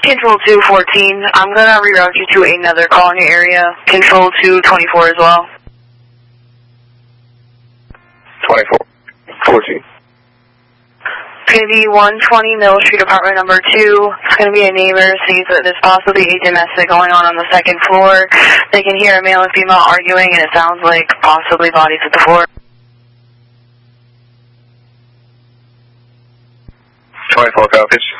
Control 214, I'm going to reroute you to another call in your area. Control 224 as well. 24. 14. It's going to be 120 Mill Street, apartment number 2. It's going to be a neighbor, sees that there's possibly a domestic going on the second floor. They can hear a male and female arguing, and it sounds like possibly bodies at the floor. 24 copies.